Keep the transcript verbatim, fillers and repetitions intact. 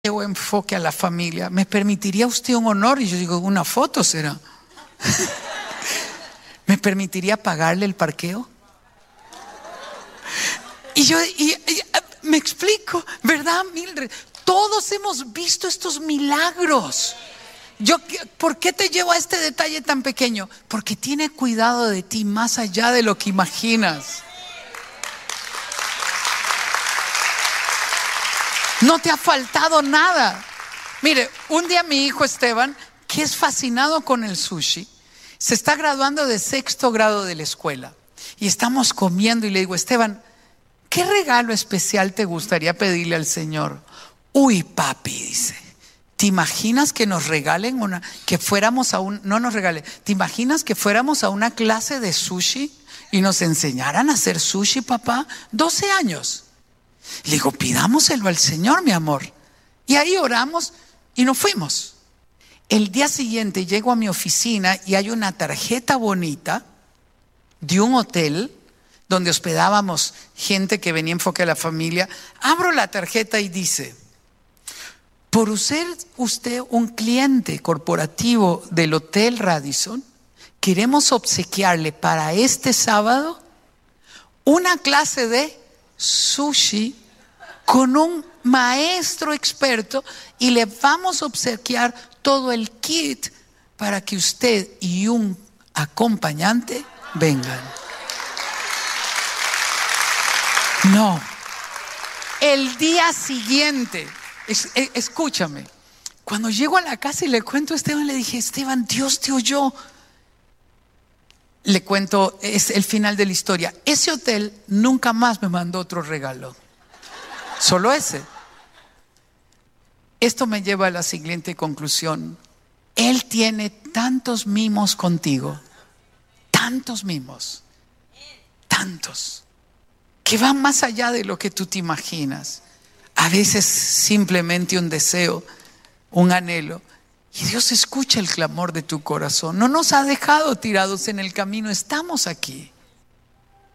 o enfoque a la familia. ¿Me permitiría usted un honor? Y yo digo, una foto será. ¿Me permitiría pagarle el parqueo? Y yo y, y, me explico, ¿verdad, Mildred? Todos hemos visto estos milagros. Yo, ¿por qué te llevo a este detalle tan pequeño? Porque tiene cuidado de ti más allá de lo que imaginas. No te ha faltado nada. Mire, un día mi hijo Esteban, que es fascinado con el sushi, se está graduando de sexto grado de la escuela. Y estamos comiendo y le digo, Esteban, ¿qué regalo especial te gustaría pedirle al Señor? Uy, papi, dice, ¿te imaginas que nos regalen una, que fuéramos a un, no nos regalen, ¿te imaginas que fuéramos a una clase de sushi y nos enseñaran a hacer sushi, papá? doce años. Le digo, pidámoselo al Señor, mi amor. Y ahí oramos y nos fuimos. El día siguiente llego a mi oficina y hay una tarjeta bonita de un hotel donde hospedábamos gente que venía en Enfoque a la Familia. Abro la tarjeta y dice, por ser usted un cliente corporativo del Hotel Radisson, queremos obsequiarle para este sábado una clase de sushi con un maestro experto y le vamos a obsequiar todo el kit para que usted y un acompañante vengan. No, el día siguiente, es, es, escúchame, cuando llego a la casa y le cuento a Esteban, le dije, Esteban, Dios te oyó. Le cuento, es el final de la historia. Ese hotel nunca más me mandó otro regalo, solo ese. Esto me lleva a la siguiente conclusión. Él tiene tantos mimos contigo, tantos mimos, tantos, que van más allá de lo que tú te imaginas. A veces simplemente un deseo, un anhelo. Y Dios escucha el clamor de tu corazón. No nos ha dejado tirados en el camino, estamos aquí.